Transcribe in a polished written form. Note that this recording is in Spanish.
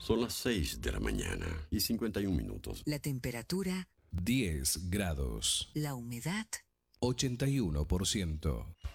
Son las 6 de la mañana y 51 minutos. La temperatura 10 grados. La humedad 81%.